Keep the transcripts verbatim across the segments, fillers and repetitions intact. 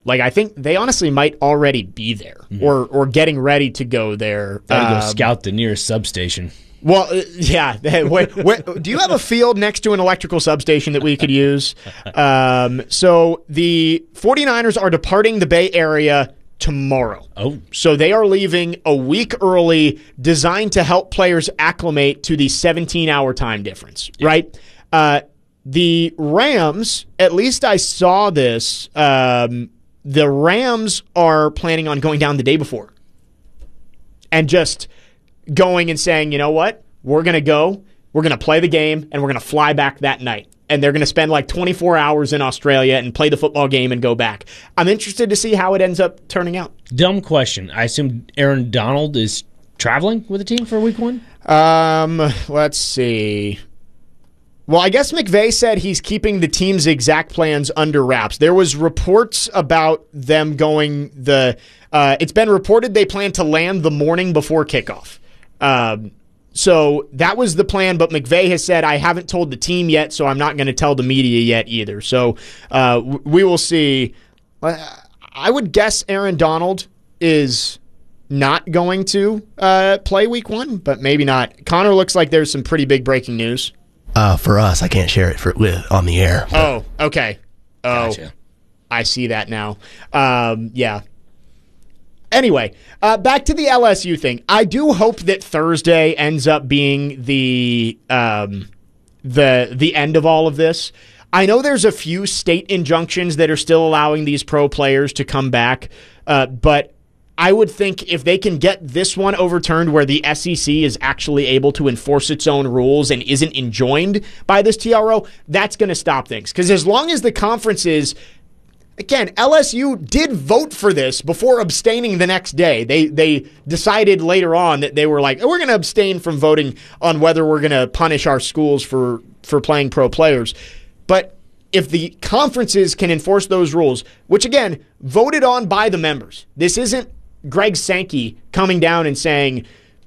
Like, I think they honestly might already be there mm-hmm. or or getting ready to go there. Gotta um, go scout the nearest substation. Well, uh, yeah. where, where, do you have a field next to an electrical substation that we could use? Um, so the 49ers are departing the Bay Area tomorrow. Oh. So they are leaving a week early, designed to help players acclimate to the seventeen-hour time difference, yeah. right? Uh, the Rams, at least I saw this, um, the Rams are planning on going down the day before and just going and saying, you know what, we're going to go, we're going to play the game, and we're going to fly back that night. And they're going to spend like twenty-four hours in Australia and play the football game and go back. I'm interested to see how it ends up turning out. Dumb question. I assume Aaron Donald is traveling with the team for week one? Um, let's see. Well, I guess McVay said he's keeping the team's exact plans under wraps. There was reports about them going the uh, – it's been reported they plan to land the morning before kickoff. Um, so that was the plan, but McVay has said, I haven't told the team yet, so I'm not going to tell the media yet either. So uh, we will see. I would guess Aaron Donald is not going to uh, play week one, but maybe not. Connor, looks like there's some pretty big breaking news. Uh, for us, I can't share it for with on the air. But. Oh, okay. Oh, gotcha. I see that now. Um, yeah. Anyway, uh, back to the L S U thing. I do hope that Thursday ends up being the um, the the end of all of this. I know there's a few state injunctions that are still allowing these pro players to come back, uh, but I would think if they can get this one overturned where the S E C is actually able to enforce its own rules and isn't enjoined by this T R O, that's going to stop things. Because as long as the conferences, again, L S U did vote for this before abstaining the next day. They they decided later on that they were like, oh, we're going to abstain from voting on whether we're going to punish our schools for, for playing pro players. But if the conferences can enforce those rules, which again, voted on by the members, this isn't Greg Sankey coming down and saying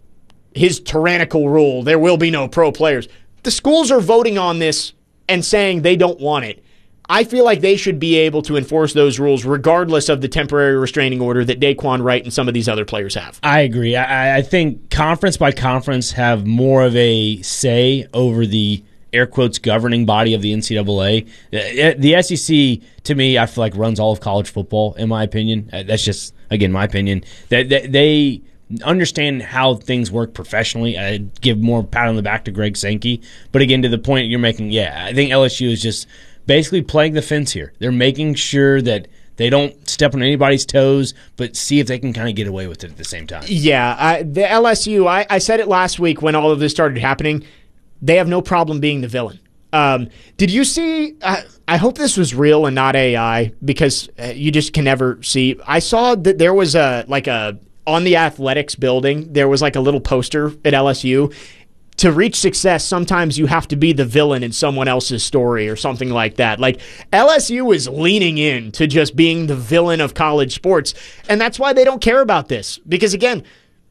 his tyrannical rule, there will be no pro players. The schools are voting on this and saying they don't want it. I feel like they should be able to enforce those rules regardless of the temporary restraining order that Daquan Wright and some of these other players have. I agree. I, I think conference by conference have more of a say over the air quotes governing body of the N C double A. The S E C, to me, I feel like runs all of college football, in my opinion. That's just, again, my opinion. That they understand how things work professionally. I give more pat on the back to Greg Sankey. But again, to the point you're making, yeah, I think L S U is just basically playing the fence here. They're making sure that they don't step on anybody's toes, but see if they can kind of get away with it at the same time. Yeah, I, the L S U, I, I said it last week when all of this started happening, they have no problem being the villain. Um, did you see, uh, I hope this was real and not A I, because uh, you just can never see. I saw that there was a, like a, on the athletics building, there was like a little poster at L S U. To reach success, sometimes you have to be the villain in someone else's story or something like that. Like, L S U is leaning in to just being the villain of college sports, and that's why they don't care about this. Because, again,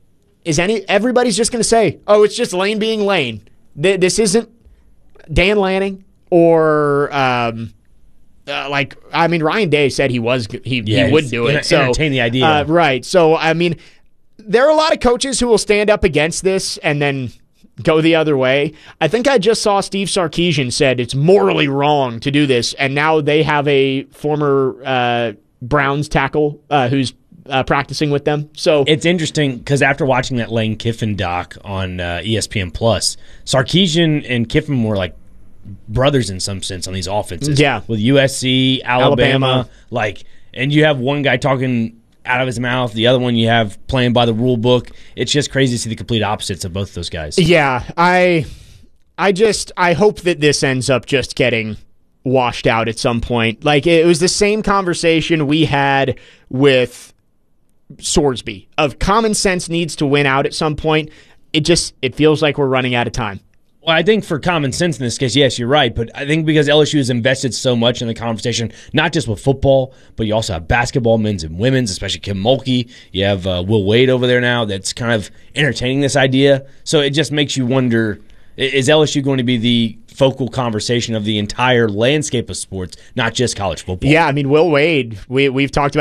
is any everybody's just going to say, oh, it's just Lane being Lane. This isn't Dan Lanning or um, uh, like I mean Ryan Day said he was he, yeah, he would do it. So entertain the idea, uh, right? So I mean, there are a lot of coaches who will stand up against this and then go the other way. I think I just saw Steve Sarkisian said it's morally wrong to do this, and now they have a former uh, Browns tackle uh, who's Uh, practicing with them. So it's interesting because after watching that Lane Kiffin doc on uh, E S P N Plus, Sarkisian and Kiffin were like brothers in some sense on these offenses. Yeah, with U S C, Alabama, Alabama. like, and you have one guy talking out of his mouth, the other one you have playing by the rule book. It's just crazy to see the complete opposites of both of those guys. Yeah, I, I just I hope that this ends up just getting washed out at some point. Like, it was the same conversation we had with Swordsby of common sense needs to win out at some point. It just it feels like we're running out of time. Well, I think for common sense in this case, yes, you're right. But I think because L S U has invested so much in the conversation, not just with football, but you also have basketball, men's and women's, especially Kim Mulkey. You have uh, Will Wade over there now that's kind of entertaining this idea. So it just makes you wonder, Is L S U going to be the focal conversation of the entire landscape of sports, not just college football? Yeah, I mean, Will Wade, we, we've talked about